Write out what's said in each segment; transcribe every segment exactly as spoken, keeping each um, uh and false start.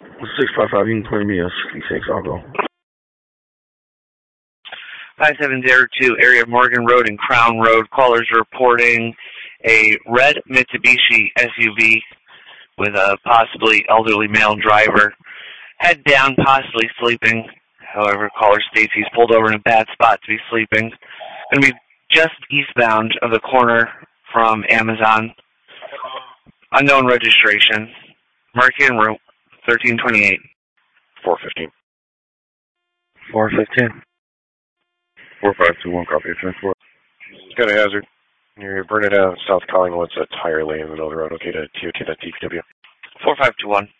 six five five, you can clear me a sixty-six, I'll go. five seven zero two, area of Morgan Road and Crown Road. Callers reporting a red Mitsubishi S U V with a possibly elderly male driver. Head down, possibly sleeping. However, caller states he's pulled over in a bad spot to be sleeping. Going to be just eastbound of the corner from Amazon. Unknown registration. Market and route thirteen twenty-eight. four fifteen. four fifteen. four five two one, copy of transport. Got a hazard. Near Bernadette, South Collingwood, a tire lane in the middle of the road. Okay, to T O T, that D P W. four five two one.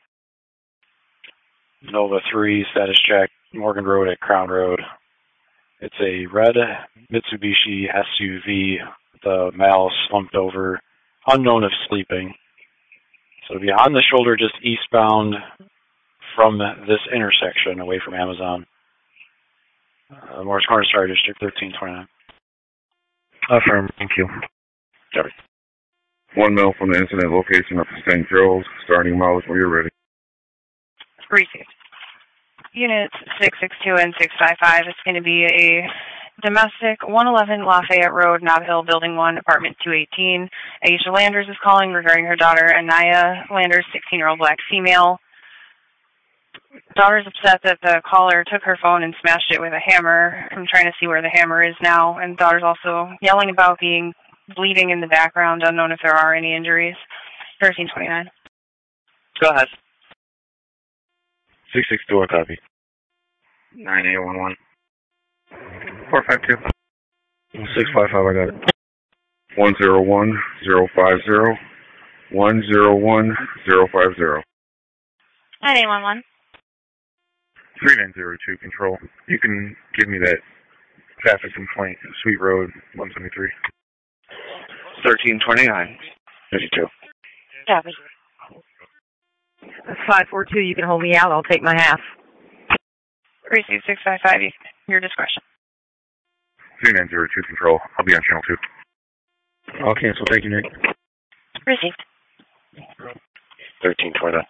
Nova three, status check, Morgan Road at Crown Road. It's a red Mitsubishi S U V. The male slumped over, unknown if sleeping. So it'll be on the shoulder just eastbound from this intersection away from Amazon. Uh, Morris Corner, Star District, thirteen twenty-nine. Affirm, thank you. Copy. One mile from the incident location up to Saint Joe's, starting mileage when you're ready. Received. Units six six two and six five five, it's going to be a domestic one eleven Lafayette Road, Nob Hill, Building one, Apartment two eighteen. Aisha Landers is calling regarding her daughter, Anaya Landers, sixteen-year-old black female. Daughter's upset that the caller took her phone and smashed it with a hammer. I'm trying to see where the hammer is now. And daughter's also yelling about being bleeding in the background, unknown if there are any injuries. thirteen twenty-nine. Go ahead. six six two, copy. nine eight one one. four five two. six five five, I got it. one zero one zero five zero. one zero one zero five zero. nine eight one one. three nine zero two, control. You can give me that traffic complaint, Sweet Road, one seventy-three. thirteen twenty-nine. fifty-two. Copy. That's five four two. You can hold me out. I'll take my half. Receive six five five. Your discretion. three nine zero two, control. I'll be on channel two. I'll cancel. Thank you, Nick. Received. thirteen twenty-nine.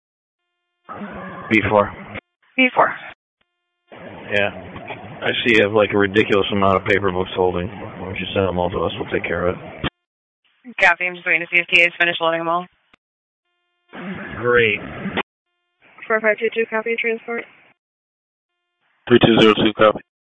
B four. B four. Yeah. I see you have like a ridiculous amount of paper books holding. Why don't you send them all to us? We'll take care of it. Copy. I'm just waiting to see if T A's finished loading them all. Great. four five two two, copy transport. three two zero two, copy.